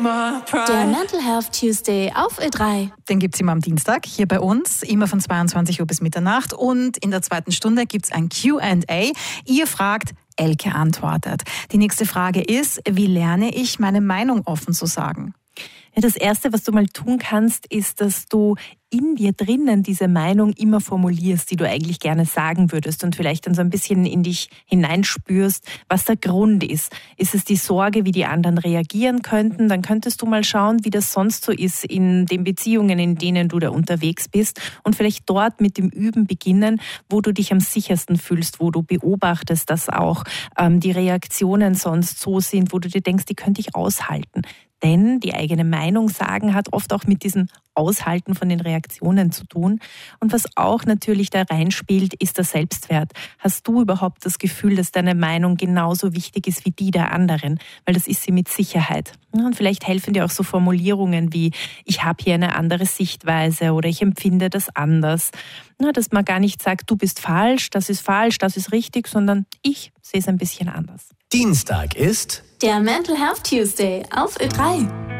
Der Mental Health Tuesday auf Ö3. Den gibt es immer am Dienstag hier bei uns, immer von 22 Uhr bis Mitternacht. Und in der zweiten Stunde gibt es ein Q&A. Ihr fragt, Elke antwortet. Die nächste Frage ist, wie lerne ich, meine Meinung offen zu sagen? Ja, das Erste, was du mal tun kannst, ist, dass du in dir drinnen diese Meinung immer formulierst, die du eigentlich gerne sagen würdest und vielleicht dann so ein bisschen in dich hineinspürst, was der Grund ist. Ist es die Sorge, wie die anderen reagieren könnten? Dann könntest du mal schauen, wie das sonst so ist in den Beziehungen, in denen du da unterwegs bist und vielleicht dort mit dem Üben beginnen, wo du dich am sichersten fühlst, wo du beobachtest, dass auch die Reaktionen sonst so sind, wo du dir denkst, die könnte ich aushalten. Denn die eigene Meinung sagen hat oft auch mit diesem Aushalten von den Reaktionen zu tun. Und was auch natürlich da reinspielt, ist der Selbstwert. Hast du überhaupt das Gefühl, dass deine Meinung genauso wichtig ist wie die der anderen? Weil das ist sie mit Sicherheit. Und vielleicht helfen dir auch so Formulierungen wie, ich habe hier eine andere Sichtweise oder ich empfinde das anders. Dass man gar nicht sagt, du bist falsch, das ist richtig, sondern ich sehe es ein bisschen anders. Dienstag ist Der Mental Health Tuesday auf Ö3.